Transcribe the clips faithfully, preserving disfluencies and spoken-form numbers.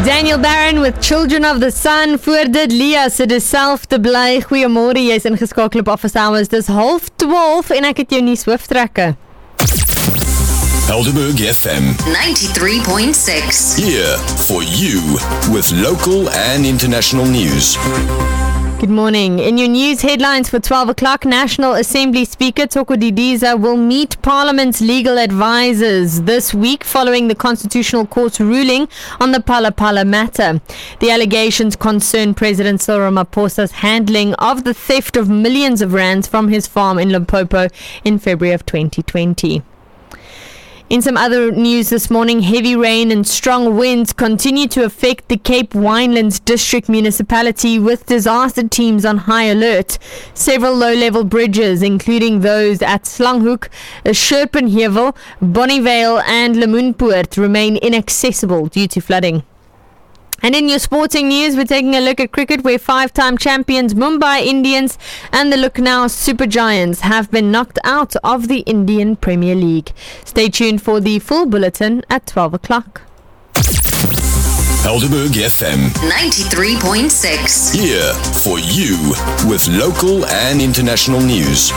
Daniel Barron with Children of the Sun. Voor dit Lia se dis self te bly. Goeiemôre, jy's ingeskakel op Office Hours. Dis half twaalf en ek het jou nuus hooftrekke. Helderberg F M ninety-three point six. here for you with local and international news. Good morning. In your news headlines for twelve o'clock, National Assembly Speaker Thoko Didiza will meet Parliament's legal advisors this week following the Constitutional Court's ruling on the Phala Phala matter. The allegations concern President Cyril Ramaphosa's handling of the theft of millions of rands from his farm in Limpopo in February of twenty twenty. In some other news this morning, heavy rain and strong winds continue to affect the Cape Winelands District Municipality with disaster teams on high alert. Several low-level bridges, including those at Slanghoek, Scherpenheuvel, Bonnievale and Lemoenpoort, remain inaccessible due to flooding. And in your sporting news, we're taking a look at cricket where five-time champions Mumbai Indians and the Lucknow Super Giants have been knocked out of the Indian Premier League. Stay tuned for the full bulletin at twelve o'clock. Helderberg F M ninety-three point six. here for you with local and international news.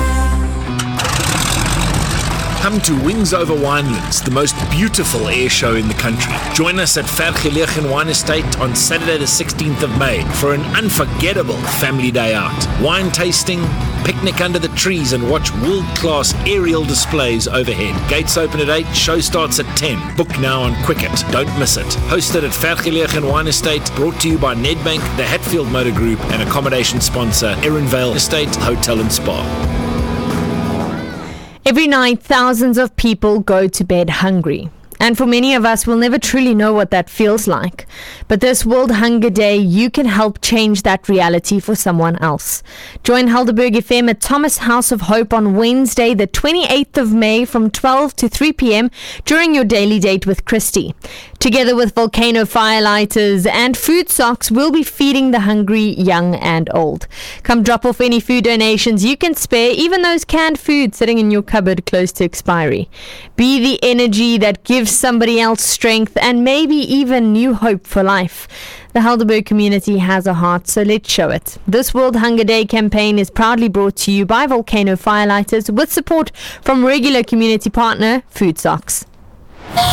Come to Wings Over Winelands, the most beautiful air show in the country. Join us at Vergelegen Wine Estate on Saturday the sixteenth of May for an unforgettable family day out. Wine tasting, picnic under the trees and watch world-class aerial displays overhead. Gates open at eight, show starts at ten. Book now on Quicket, don't miss it. Hosted at Vergelegen Wine Estate, brought to you by Nedbank, the Hatfield Motor Group and accommodation sponsor Erinvale Estate Hotel and Spa. Every night, thousands of people go to bed hungry. And for many of us, we'll never truly know what that feels like. But this World Hunger Day, you can help change that reality for someone else. Join Helderberg F M at Thomas House of Hope on Wednesday, the twenty-eighth of May from twelve to three p.m. during your daily date with Christy. Together with Volcano Firelighters and Food Socks, we'll be feeding the hungry, young and old. Come drop off any food donations you can spare, even those canned food sitting in your cupboard close to expiry. Be the energy that gives somebody else strength and maybe even new hope for life. The Helderberg community has a heart, so let's show it. This World Hunger Day campaign is proudly brought to you by Volcano Firelighters with support from regular community partner Food Socks.